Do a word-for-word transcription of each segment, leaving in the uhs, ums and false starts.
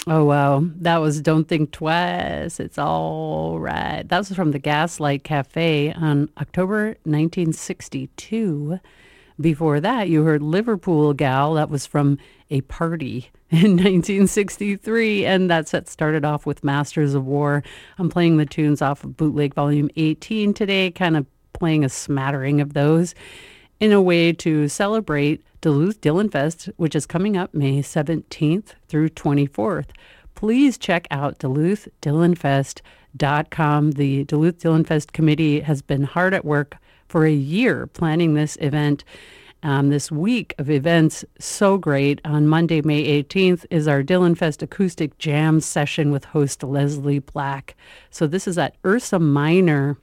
Oh, wow. That was Don't Think Twice. It's all right. That was from the Gaslight Cafe on October nineteen sixty-two. Before that, you heard Liverpool Gal. That was from A Party in nineteen sixty-three. And that set started off with Masters of War. I'm playing the tunes off of Bootleg Volume eighteen today, kind of playing a smattering of those in a way to celebrate Duluth Dylan Fest, which is coming up May seventeenth through twenty-fourth. Please check out duluth dylan fest dot com. The Duluth Dylan Fest Committee has been hard at work for a year planning this event. Um, this week of events, so great. On Monday, May eighteenth, is our Dylan Fest Acoustic Jam session with host Leslie Black. So this is at Ursa Minor.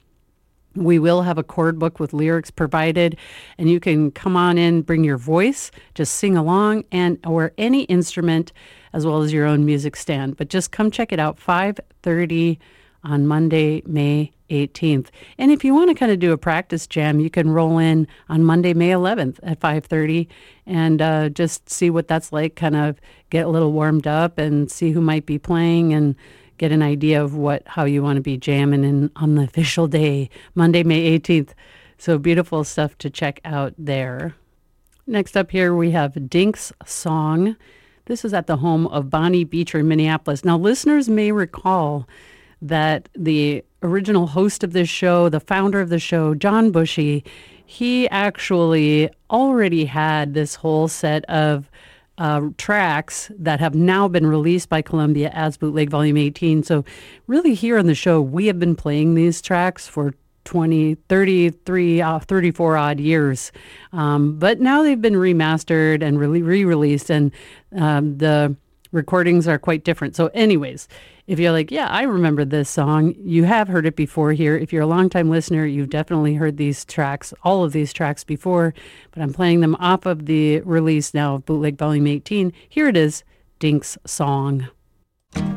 We will have a chord book with lyrics provided, and you can come on in, bring your voice, just sing along, and or any instrument, as well as your own music stand. But just come check it out, five thirty on Monday, May eighteenth. And if you want to kind of do a practice jam, you can roll in on Monday, May eleventh at five thirty and uh, just see what that's like, kind of get a little warmed up and see who might be playing and get an idea of what how you want to be jamming in on the official day, Monday, May eighteenth. So beautiful stuff to check out there. Next up here, we have Dink's Song. This is at the home of Bonnie Beecher in Minneapolis. Now, listeners may recall that the original host of this show, the founder of the show, John Bushy, he actually already had this whole set of Uh, tracks that have now been released by Columbia as Bootleg Volume eighteen. So really here on the show, we have been playing these tracks for twenty, thirty-three, uh, thirty-four odd years. Um, but now they've been remastered and really re-released, and um, the recordings are quite different. So anyways, if you're like, yeah, I remember this song, you have heard it before here. If you're a longtime listener, you've definitely heard these tracks, all of these tracks before, but I'm playing them off of the release now of Bootleg Volume eighteen. Here it is, Dink's Song.